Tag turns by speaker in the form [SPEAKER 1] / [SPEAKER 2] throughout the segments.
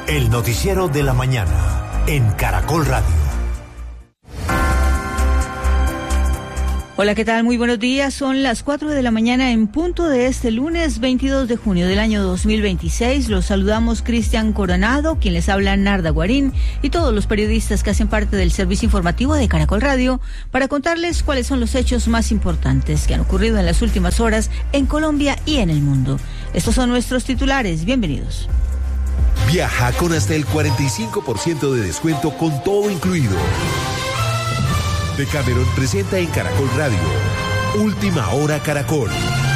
[SPEAKER 1] El noticiero de la mañana en Caracol Radio.
[SPEAKER 2] Hola, ¿qué tal? Muy buenos días. Son las 4 de la mañana en punto de este lunes 22 de junio del año 2026. Los saludamos Cristian Coronado, quien les habla Narda Guarín, y todos los periodistas que hacen parte del servicio informativo de Caracol Radio para contarles cuáles son los hechos más importantes que han ocurrido en las últimas horas en Colombia y en el mundo. Estos son nuestros titulares. Bienvenidos.
[SPEAKER 1] Viaja con hasta el 45% de descuento con todo incluido. Decameron presenta en Caracol Radio Última Hora Caracol.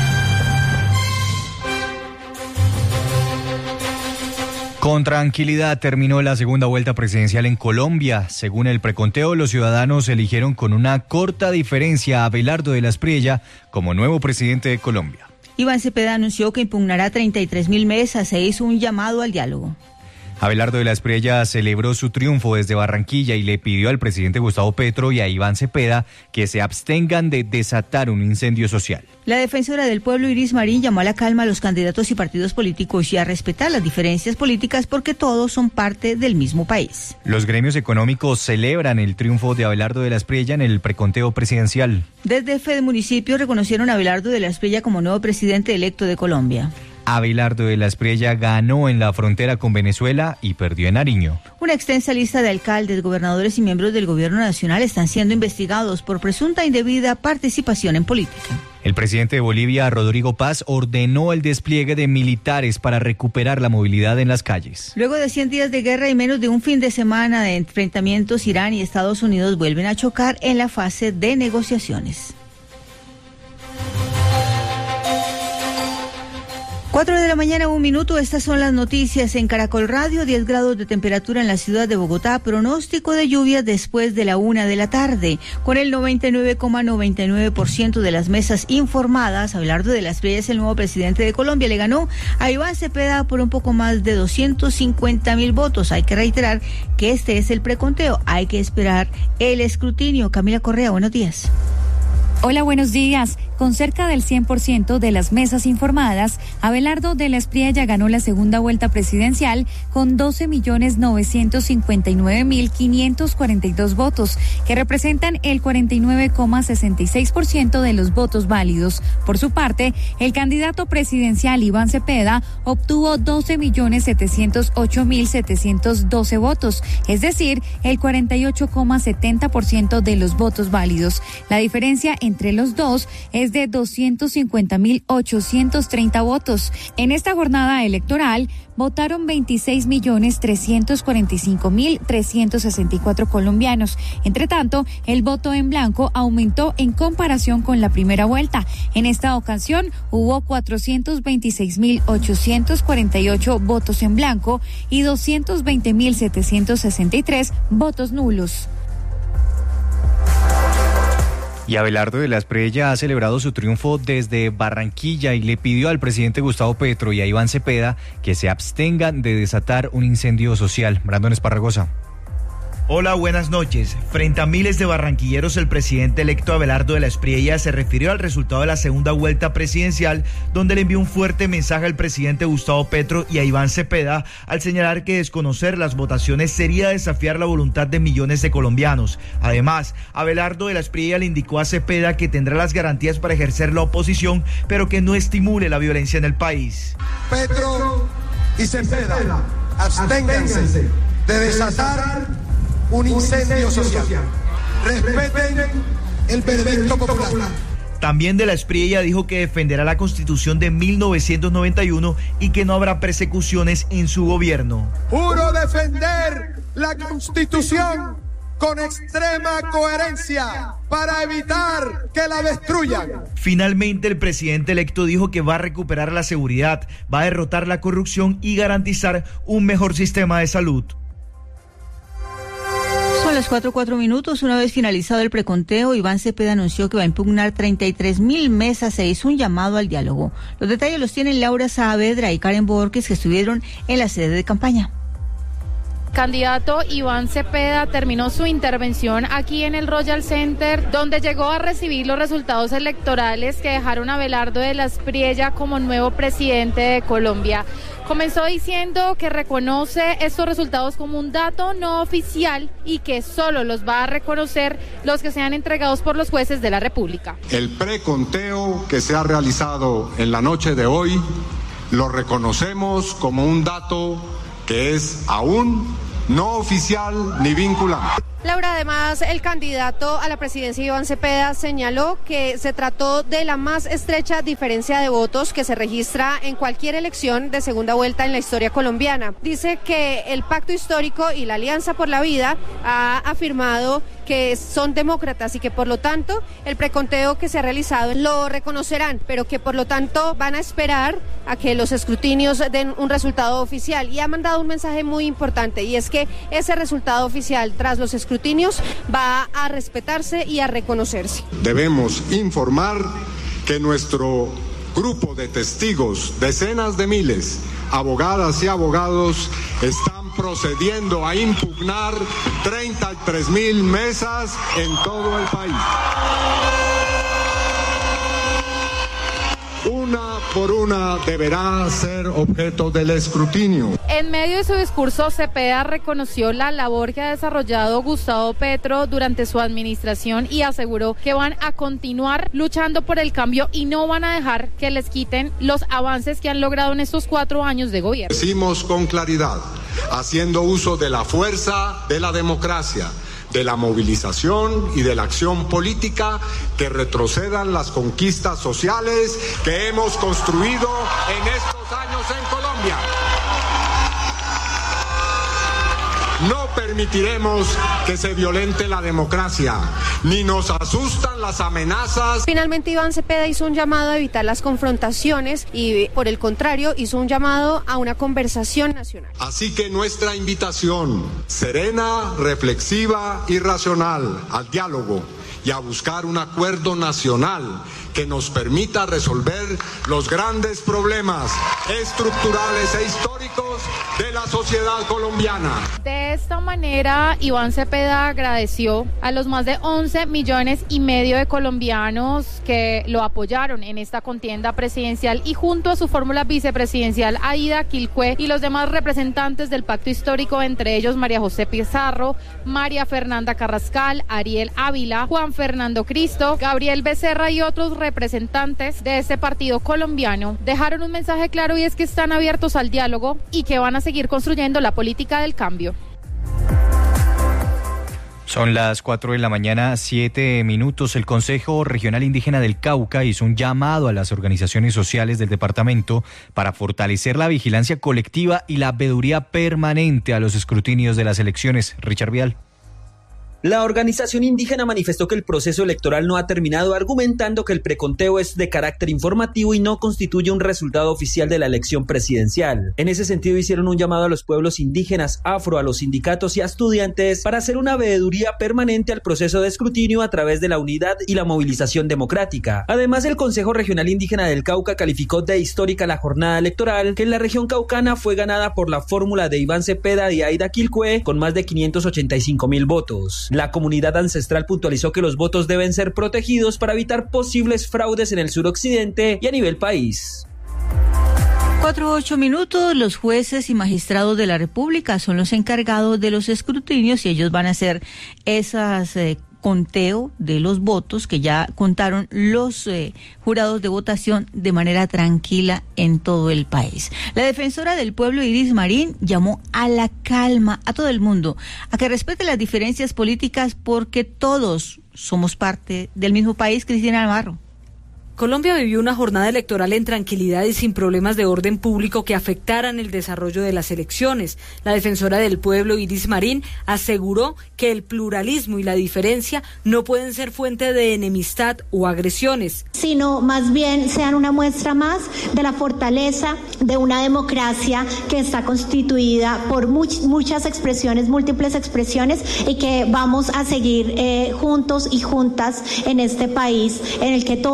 [SPEAKER 3] Con tranquilidad terminó la segunda vuelta presidencial en Colombia. Según el preconteo, los ciudadanos eligieron con una corta diferencia a Abelardo de la Espriella como nuevo presidente de Colombia.
[SPEAKER 2] Iván Cepeda anunció que impugnará 33.000 mesas e hizo un llamado al diálogo.
[SPEAKER 3] Abelardo de la Espriella celebró su triunfo desde Barranquilla y le pidió al presidente Gustavo Petro y a Iván Cepeda que se abstengan de desatar un incendio social.
[SPEAKER 2] La defensora del pueblo, Iris Marín, llamó a la calma a los candidatos y partidos políticos y a respetar las diferencias políticas porque todos son parte del mismo país.
[SPEAKER 3] Los gremios económicos celebran el triunfo de Abelardo de la Espriella en el preconteo presidencial.
[SPEAKER 2] Desde Fede Municipio reconocieron a Abelardo de la Espriella como nuevo presidente electo de Colombia.
[SPEAKER 3] Abelardo de la Espriella ganó en la frontera con Venezuela y perdió en Nariño.
[SPEAKER 2] Una extensa lista de alcaldes, gobernadores y miembros del gobierno nacional están siendo investigados por presunta indebida participación en política.
[SPEAKER 3] El presidente de Bolivia, Rodrigo Paz, ordenó el despliegue de militares para recuperar la movilidad en las calles.
[SPEAKER 2] Luego de 100 días de guerra y menos de un fin de semana de enfrentamientos, Irán y Estados Unidos vuelven a chocar en la fase de negociaciones. 4 de la mañana, 1 minuto. Estas son las noticias en Caracol Radio. 10 grados de temperatura en la ciudad de Bogotá. Pronóstico de lluvias después de la 1 de la tarde. Con el 99,99% de las mesas informadas, Abelardo de la Espriella es el nuevo presidente de Colombia. Le ganó a Iván Cepeda por un poco más de 250.000 votos. Hay que reiterar que este es el preconteo. Hay que esperar el escrutinio. Camila Correa, buenos días.
[SPEAKER 4] Hola, buenos días. Con cerca del 100% de las mesas informadas, Abelardo de la Espriella ganó la segunda vuelta presidencial con 12.959.542 votos, que representan el 49,66% de los votos válidos. Por su parte, el candidato presidencial Iván Cepeda obtuvo 12.708.712 votos, es decir, el 48,70% de los votos válidos. La diferencia entre los dos es de 250.830 votos. En esta jornada electoral votaron 26.345.364 colombianos. Entre tanto, el voto en blanco aumentó en comparación con la primera vuelta. En esta ocasión hubo 426.848 votos en blanco y 220.763 votos nulos.
[SPEAKER 3] Y Abelardo de la Espriella ha celebrado su triunfo desde Barranquilla y le pidió al presidente Gustavo Petro y a Iván Cepeda que se abstengan de desatar un incendio social. Brandon Esparragosa.
[SPEAKER 5] Hola, buenas noches. Frente a miles de barranquilleros, el presidente electo Abelardo de la Espriella se refirió al resultado de la segunda vuelta presidencial, donde le envió un fuerte mensaje al presidente Gustavo Petro y a Iván Cepeda, al señalar que desconocer las votaciones sería desafiar la voluntad de millones de colombianos. Además, Abelardo de la Espriella le indicó a Cepeda que tendrá las garantías para ejercer la oposición, pero que no estimule la violencia en el país.
[SPEAKER 6] Petro y Cepeda, absténganse de desatar un incendio social. Respeten el veredicto popular.
[SPEAKER 5] También de la Espriella dijo que defenderá la Constitución de 1991 y que no habrá persecuciones en su gobierno.
[SPEAKER 6] Juro defender la Constitución con extrema coherencia para evitar que la destruyan.
[SPEAKER 5] Finalmente, el presidente electo dijo que va a recuperar la seguridad, va a derrotar la corrupción y garantizar un mejor sistema de salud.
[SPEAKER 2] Son las 4 minutos. Una vez finalizado el preconteo, Iván Cepeda anunció que va a impugnar 33.000 mesas e hizo un llamado al diálogo. Los detalles los tienen Laura Saavedra y Karen Borges, que estuvieron en la sede de campaña.
[SPEAKER 7] Candidato Iván Cepeda terminó su intervención aquí en el Royal Center, donde llegó a recibir los resultados electorales que dejaron a Abelardo de la Espriella como nuevo presidente de Colombia. Comenzó diciendo que reconoce estos resultados como un dato no oficial y que solo los va a reconocer los que sean entregados por los jueces de la República.
[SPEAKER 8] El preconteo que se ha realizado en la noche de hoy lo reconocemos como un dato que es aún no oficial ni vinculante.
[SPEAKER 9] Laura, además, el candidato a la presidencia Iván Cepeda señaló que se trató de la más estrecha diferencia de votos que se registra en cualquier elección de segunda vuelta en la historia colombiana. Dice que el Pacto Histórico y la Alianza por la Vida ha afirmado que son demócratas y que por lo tanto el preconteo que se ha realizado lo reconocerán, pero que por lo tanto van a esperar a que los escrutinios den un resultado oficial. Y ha mandado un mensaje muy importante, y es que ese resultado oficial tras los escrutinios va a respetarse y a reconocerse.
[SPEAKER 8] Debemos informar que nuestro grupo de testigos, decenas de miles, abogadas y abogados, están procediendo a impugnar 33,000 mesas en todo el país. Una por una deberá ser objeto del escrutinio.
[SPEAKER 7] En medio de su discurso, Cepeda reconoció la labor que ha desarrollado Gustavo Petro durante su administración y aseguró que van a continuar luchando por el cambio y no van a dejar que les quiten los avances que han logrado en estos 4 años de gobierno.
[SPEAKER 8] Decimos con claridad, haciendo uso de la fuerza de la democracia, de la movilización y de la acción política, que retrocedan las conquistas sociales que hemos construido en estos años en Colombia. No permitiremos que se violente la democracia, ni nos asustan las amenazas.
[SPEAKER 9] Finalmente, Iván Cepeda hizo un llamado a evitar las confrontaciones y, por el contrario, hizo un llamado a una conversación nacional.
[SPEAKER 8] Así que nuestra invitación, serena, reflexiva y racional, al diálogo y a buscar un acuerdo nacional que nos permita resolver los grandes problemas estructurales e históricos de la sociedad colombiana.
[SPEAKER 7] De esta manera, Iván Cepeda agradeció a los más de 11,5 millones de colombianos que lo apoyaron en esta contienda presidencial y junto a su fórmula vicepresidencial Aida Quilcue y los demás representantes del Pacto Histórico, entre ellos María José Pizarro, María Fernanda Carrascal, Ariel Ávila, Juan Fernando Cristo, Gabriel Becerra y otros representantes de este partido colombiano, dejaron un mensaje claro, y es que están abiertos al diálogo y que van a seguir construyendo la política del cambio.
[SPEAKER 3] Son las 4 de la mañana, 7 minutos. El Consejo Regional Indígena del Cauca hizo un llamado a las organizaciones sociales del departamento para fortalecer la vigilancia colectiva y la veeduría permanente a los escrutinios de las elecciones. Richard Vial.
[SPEAKER 10] La organización indígena manifestó que el proceso electoral no ha terminado, argumentando que el preconteo es de carácter informativo y no constituye un resultado oficial de la elección presidencial. En ese sentido, hicieron un llamado a los pueblos indígenas, afro, a los sindicatos y a estudiantes para hacer una veeduría permanente al proceso de escrutinio a través de la unidad y la movilización democrática. Además, el Consejo Regional Indígena del Cauca calificó de histórica la jornada electoral, que en la región caucana fue ganada por la fórmula de Iván Cepeda y Aida Quilcue con más de 585,000 votos. La comunidad ancestral puntualizó que los votos deben ser protegidos para evitar posibles fraudes en el suroccidente y a nivel país.
[SPEAKER 2] 4:08 minutos. Los jueces y magistrados de la República son los encargados de los escrutinios y ellos van a hacer esas conteo de los votos que ya contaron los jurados de votación de manera tranquila en todo el país. La defensora del pueblo, Iris Marín, llamó a la calma a todo el mundo, a que respete las diferencias políticas porque todos somos parte del mismo país. Cristina Navarro.
[SPEAKER 11] Colombia vivió una jornada electoral en tranquilidad y sin problemas de orden público que afectaran el desarrollo de las elecciones. La defensora del pueblo, Iris Marín, aseguró que el pluralismo y la diferencia no pueden ser fuente de enemistad o agresiones,
[SPEAKER 12] sino más bien sean una muestra más de la fortaleza de una democracia que está constituida por muchas expresiones, múltiples expresiones, y que vamos a seguir juntos y juntas en este país en el que todos tenemos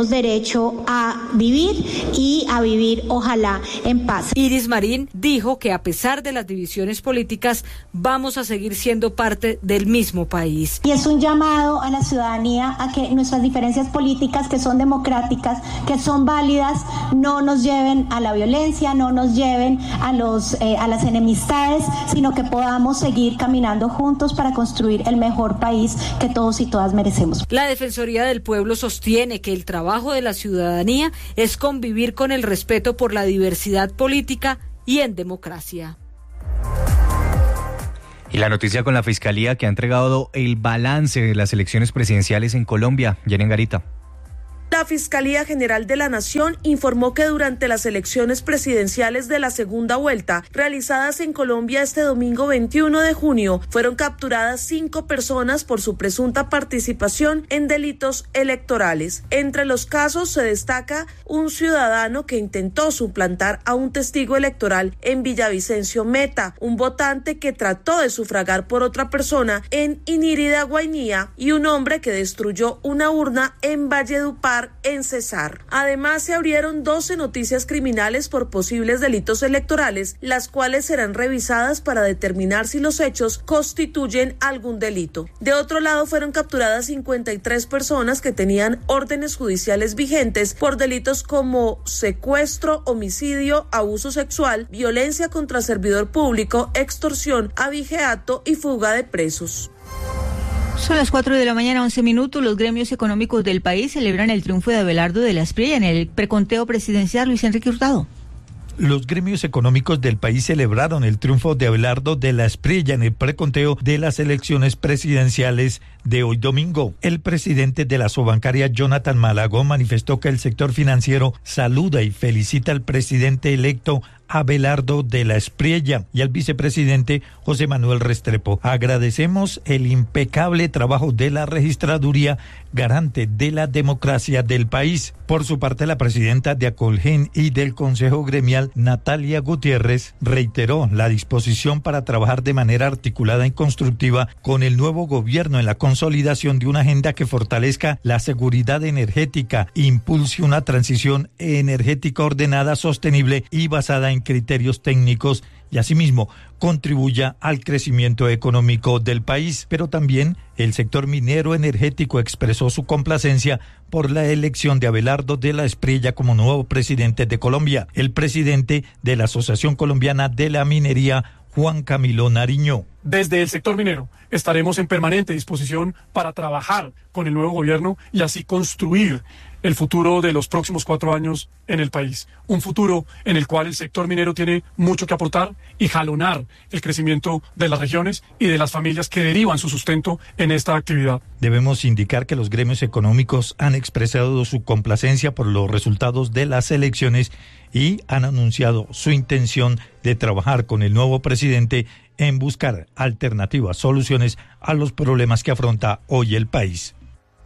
[SPEAKER 12] tenemos derecho a vivir y a vivir, ojalá, en paz.
[SPEAKER 11] Iris Marín dijo que a pesar de las divisiones políticas, vamos a seguir siendo parte del mismo país.
[SPEAKER 12] Y es un llamado a la ciudadanía a que nuestras diferencias políticas, que son democráticas, que son válidas, no nos lleven a la violencia, no nos lleven a las enemistades, sino que podamos seguir caminando juntos para construir el mejor país que todos y todas merecemos.
[SPEAKER 11] La Defensoría del Pueblo sostiene que el trabajo de la ciudadanía es convivir con el respeto por la diversidad política y en democracia.
[SPEAKER 3] Y la noticia con la Fiscalía, que ha entregado el balance de las elecciones presidenciales en Colombia. Jenny Garita.
[SPEAKER 13] La Fiscalía General de la Nación informó que durante las elecciones presidenciales de la segunda vuelta, realizadas en Colombia este domingo 21 de junio, fueron capturadas 5 personas por su presunta participación en delitos electorales. Entre los casos se destaca un ciudadano que intentó suplantar a un testigo electoral en Villavicencio Meta, un votante que trató de sufragar por otra persona en Inírida, Guainía, y un hombre que destruyó una urna en Valledupar, en Cesar. Además, se abrieron 12 noticias criminales por posibles delitos electorales, las cuales serán revisadas para determinar si los hechos constituyen algún delito. De otro lado, fueron capturadas 53 personas que tenían órdenes judiciales vigentes por delitos como secuestro, homicidio, abuso sexual, violencia contra servidor público, extorsión, abigeato y fuga de presos.
[SPEAKER 2] Son las 4 de la mañana, 11 minutos. Los gremios económicos del país celebran el triunfo de Abelardo de la Espriella en el preconteo presidencial. Luis Enrique Hurtado.
[SPEAKER 14] Los gremios económicos del país celebraron el triunfo de Abelardo de la Espriella en el preconteo de las elecciones presidenciales de hoy domingo. El presidente de la Sobancaria, Jonathan Malagón, manifestó que el sector financiero saluda y felicita al presidente electo Abelardo de la Espriella y al vicepresidente José Manuel Restrepo. Agradecemos el impecable trabajo de la registraduría, garante de la democracia del país. Por su parte, la presidenta de Acolgen y del Consejo Gremial, Natalia Gutiérrez, reiteró la disposición para trabajar de manera articulada y constructiva con el nuevo gobierno en la consolidación de una agenda que fortalezca la seguridad energética, impulse una transición energética ordenada, sostenible y basada en criterios técnicos y asimismo contribuya al crecimiento económico del país. Pero también el sector minero energético expresó su complacencia por la elección de Abelardo de la Espriella como nuevo presidente de Colombia. El presidente de la Asociación Colombiana de la Minería, Juan Camilo Nariño.
[SPEAKER 15] Desde el sector minero estaremos en permanente disposición para trabajar con el nuevo gobierno y así construir el futuro de los próximos 4 años en el país. Un futuro en el cual el sector minero tiene mucho que aportar y jalonar el crecimiento de las regiones y de las familias que derivan su sustento en esta actividad.
[SPEAKER 14] Debemos indicar que los gremios económicos han expresado su complacencia por los resultados de las elecciones y han anunciado su intención de trabajar con el nuevo presidente en buscar alternativas, soluciones a los problemas que afronta hoy el país.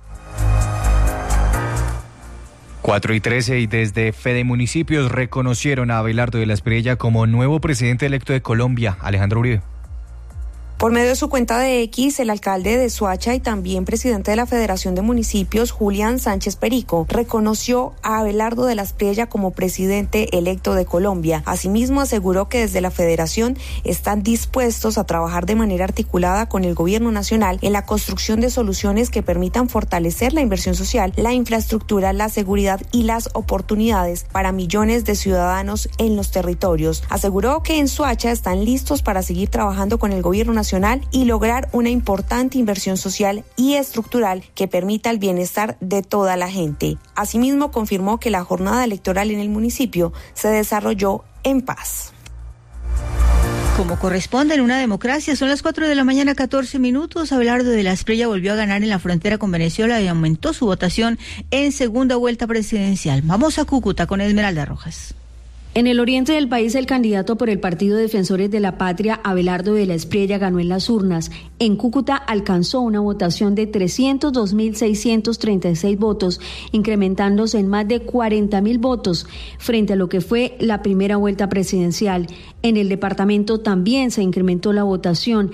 [SPEAKER 3] 4:13 y desde Fede Municipios reconocieron a Abelardo de la Espriella como nuevo presidente electo de Colombia. Alejandro Uribe.
[SPEAKER 16] Por medio de su cuenta de X, el alcalde de Soacha y también presidente de la Federación de Municipios, Julián Sánchez Perico, reconoció a Abelardo de la Espriella como presidente electo de Colombia. Asimismo, aseguró que desde la Federación están dispuestos a trabajar de manera articulada con el gobierno nacional en la construcción de soluciones que permitan fortalecer la inversión social, la infraestructura, la seguridad y las oportunidades para millones de ciudadanos en los territorios. Aseguró que en Soacha están listos para seguir trabajando con el gobierno nacional y lograr una importante inversión social y estructural que permita el bienestar de toda la gente. Asimismo, confirmó que la jornada electoral en el municipio se desarrolló en paz.
[SPEAKER 2] Como corresponde en una democracia, son las 4 de la mañana, 14 minutos. Abelardo de la Espriella volvió a ganar en la frontera con Venezuela y aumentó su votación en segunda vuelta presidencial. Vamos a Cúcuta con Esmeralda Rojas.
[SPEAKER 17] En el oriente del país, el candidato por el Partido Defensores de la Patria, Abelardo de la Espriella, ganó en las urnas. En Cúcuta alcanzó una votación de 302.636 votos, incrementándose en más de 40.000 votos frente a lo que fue la primera vuelta presidencial. En el departamento también se incrementó la votación.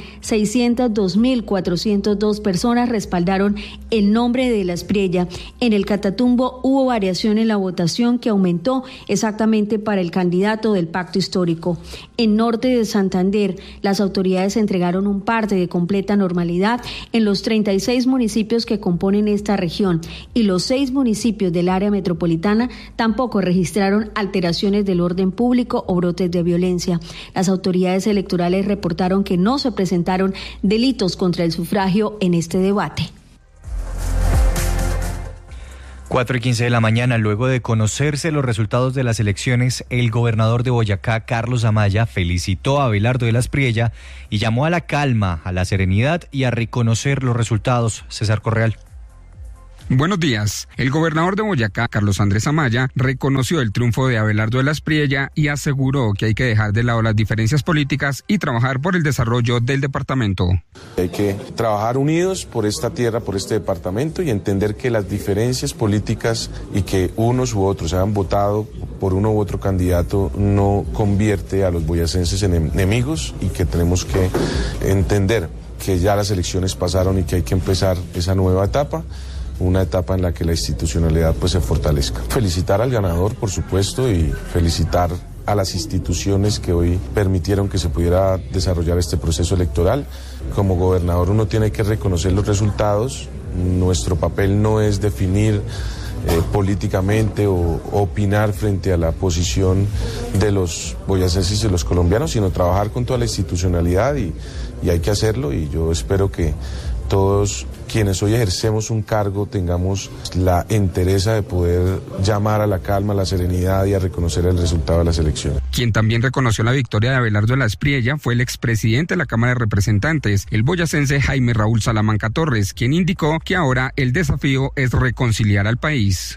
[SPEAKER 17] 602.402 personas respaldaron el nombre de la Espriella. En el Catatumbo hubo variación en la votación que aumentó exactamente para el candidato del pacto histórico. En norte de Santander, las autoridades entregaron un parte de completa normalidad en los 36 municipios que componen esta región, y los 6 municipios del área metropolitana tampoco registraron alteraciones del orden público o brotes de violencia. Las autoridades electorales reportaron que no se presentaron delitos contra el sufragio en este debate.
[SPEAKER 3] 4:15 de la mañana, luego de conocerse los resultados de las elecciones, el gobernador de Boyacá, Carlos Amaya, felicitó a Abelardo de la Espriella y llamó a la calma, a la serenidad y a reconocer los resultados. César Correal.
[SPEAKER 18] Buenos días. El gobernador de Boyacá, Carlos Andrés Amaya, reconoció el triunfo de Abelardo de la Espriella y aseguró que hay que dejar de lado las diferencias políticas y trabajar por el desarrollo del departamento.
[SPEAKER 19] Hay que trabajar unidos por esta tierra, por este departamento, y entender que las diferencias políticas y que unos u otros hayan votado por uno u otro candidato no convierte a los boyacenses en enemigos, y que tenemos que entender que ya las elecciones pasaron y que hay que empezar esa nueva etapa. Una etapa en la que la institucionalidad pues se fortalezca. Felicitar al ganador, por supuesto, y felicitar a las instituciones que hoy permitieron que se pudiera desarrollar este proceso electoral. Como gobernador uno tiene que reconocer los resultados. Nuestro papel no es definir políticamente o opinar frente a la posición de los boyacenses y los colombianos, sino trabajar con toda la institucionalidad, y hay que hacerlo, y yo espero que todos quienes hoy ejercemos un cargo tengamos la entereza de poder llamar a la calma, a la serenidad y a reconocer el resultado de las elecciones.
[SPEAKER 18] Quien también reconoció la victoria de Abelardo de la Espriella fue el expresidente de la Cámara de Representantes, el boyacense Jaime Raúl Salamanca Torres, quien indicó que ahora el desafío es reconciliar al país.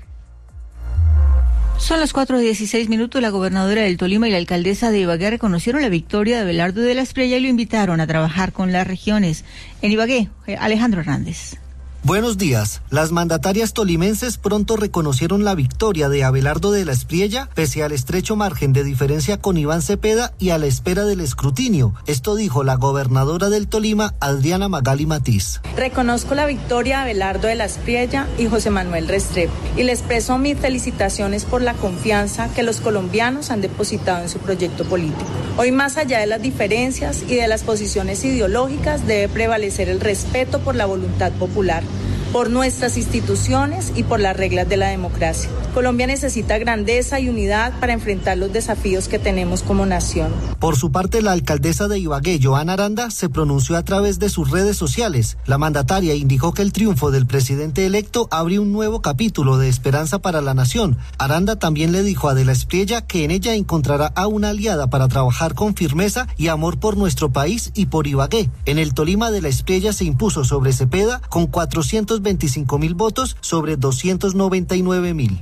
[SPEAKER 2] Son las 4:16. La gobernadora del Tolima y la alcaldesa de Ibagué reconocieron la victoria de Abelardo de la Espriella y lo invitaron a trabajar con las regiones. En Ibagué, Alejandro Hernández.
[SPEAKER 20] Buenos días. Las mandatarias tolimenses pronto reconocieron la victoria de Abelardo de la Espriella, pese al estrecho margen de diferencia con Iván Cepeda y a la espera del escrutinio. Esto dijo la gobernadora del Tolima, Adriana Magali Matiz.
[SPEAKER 21] Reconozco la victoria de Abelardo de la Espriella y José Manuel Restrepo, y le expreso mis felicitaciones por la confianza que los colombianos han depositado en su proyecto político. Hoy, más allá de las diferencias y de las posiciones ideológicas, debe prevalecer el respeto por la voluntad popular, por nuestras instituciones y por las reglas de la democracia. Colombia necesita grandeza y unidad para enfrentar los desafíos que tenemos como nación.
[SPEAKER 20] Por su parte, la alcaldesa de Ibagué, Joana Aranda, se pronunció a través de sus redes sociales. La mandataria indicó que el triunfo del presidente electo abre un nuevo capítulo de esperanza para la nación. Aranda también le dijo a de la Espriella que en ella encontrará a una aliada para trabajar con firmeza y amor por nuestro país y por Ibagué. En el Tolima, de la Espriella se impuso sobre Cepeda con 425.000 votos sobre 299.000.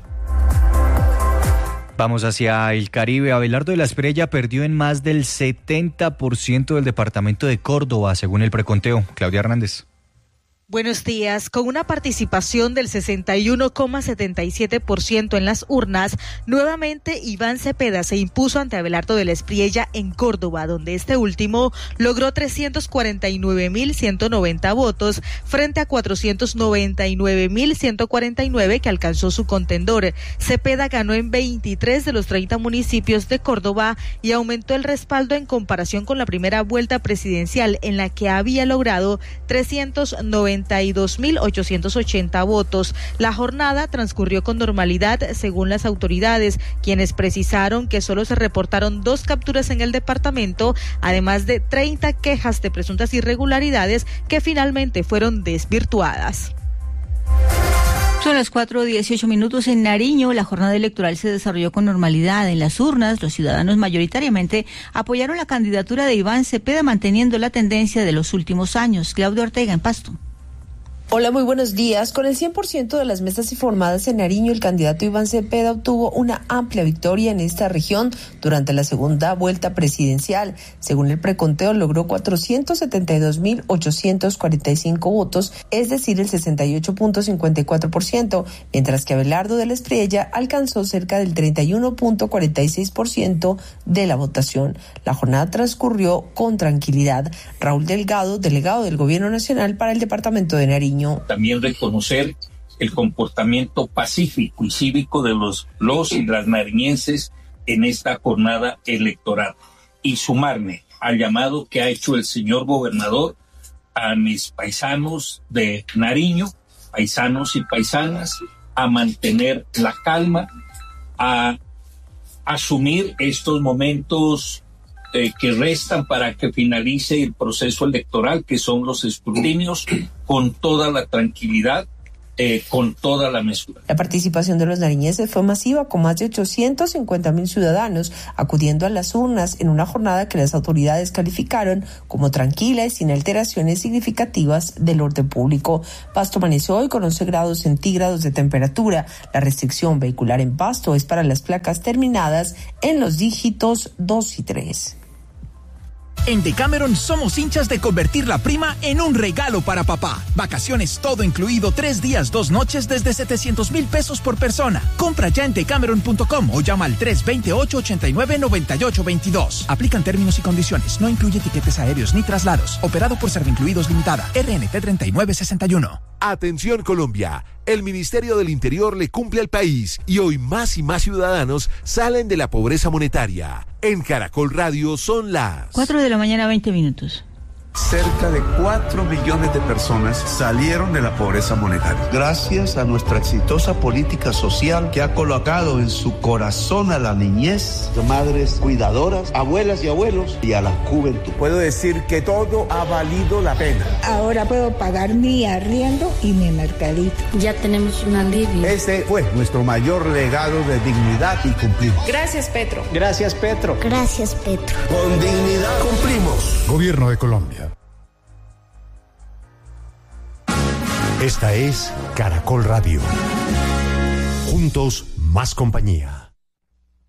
[SPEAKER 3] Vamos hacia el Caribe. Abelardo de la Espriella perdió en más del 70% del departamento de Córdoba, según el preconteo. Claudia Hernández.
[SPEAKER 22] Buenos días. Con una participación del 61,77% en las urnas, nuevamente Iván Cepeda se impuso ante Abelardo de la Espriella en Córdoba, donde este último logró 349.190 votos frente a 499.149 que alcanzó su contendor. Cepeda ganó en 23 de los 30 municipios de Córdoba y aumentó el respaldo en comparación con la primera vuelta presidencial, en la que había logrado 392.880 votos. La jornada transcurrió con normalidad, según las autoridades, quienes precisaron que solo se reportaron 2 capturas en el departamento, además de 30 quejas de presuntas irregularidades que finalmente fueron desvirtuadas.
[SPEAKER 2] Son las 4:18. En Nariño, la jornada electoral se desarrolló con normalidad. En las urnas, los ciudadanos mayoritariamente apoyaron la candidatura de Iván Cepeda, manteniendo la tendencia de los últimos años. Claudio Ortega, en Pasto.
[SPEAKER 1] Hola, muy buenos días. Con el 100% de las mesas informadas en Nariño, el candidato Iván Cepeda obtuvo una amplia victoria en esta región durante la segunda vuelta presidencial. Según el preconteo, logró 472.845 votos, es decir, el 68.54%, mientras que Abelardo de la Espriella alcanzó cerca del 31.46% de la votación. La jornada transcurrió con tranquilidad. Raúl Delgado, delegado del Gobierno Nacional para el departamento de Nariño.
[SPEAKER 4] También reconocer el comportamiento pacífico y cívico de los y las nariñenses en esta jornada electoral y sumarme al llamado que ha hecho el señor gobernador a mis paisanos de Nariño, paisanos y paisanas, a mantener la calma, a asumir estos momentos que restan para que finalice el proceso electoral, que son los escrutinios, con toda la tranquilidad, con toda la mesura.
[SPEAKER 1] La participación de los nariñenses fue masiva, con más de 850.000 ciudadanos acudiendo a las urnas en una jornada que las autoridades calificaron como tranquila y sin alteraciones significativas del orden público. Pasto amaneció hoy con 11 grados centígrados de temperatura. La restricción vehicular en Pasto es para las placas terminadas en los dígitos 2 y 3.
[SPEAKER 23] En Decameron somos hinchas de convertir la prima en un regalo para papá. Vacaciones todo incluido, 3 días, 2 noches desde 700,000 pesos por persona. Compra ya en decameron.com o llama al 328-89-9822. Aplican términos y condiciones. No incluye tiquetes aéreos ni traslados. Operado por Servincluidos Limitada. RNT 3961.
[SPEAKER 24] Atención Colombia. El Ministerio del Interior le cumple al país y hoy más y más ciudadanos salen de la pobreza monetaria. En Caracol Radio son las
[SPEAKER 2] 4:20 a.m.
[SPEAKER 25] Cerca de 4 millones de personas salieron de la pobreza monetaria. Gracias a nuestra exitosa política social que ha colocado en su corazón a la niñez, madres cuidadoras, abuelas y abuelos y a la juventud. Puedo decir que todo ha valido la pena.
[SPEAKER 26] Ahora puedo pagar mi arriendo y mi mercadito.
[SPEAKER 27] Ya tenemos un alivio.
[SPEAKER 25] Ese fue nuestro mayor legado de dignidad y cumplimos.
[SPEAKER 27] Gracias, Petro.
[SPEAKER 25] Gracias, Petro.
[SPEAKER 27] Gracias, Petro.
[SPEAKER 25] Con dignidad cumplimos.
[SPEAKER 28] Gobierno de Colombia. Esta es Caracol Radio. Juntos, más compañía.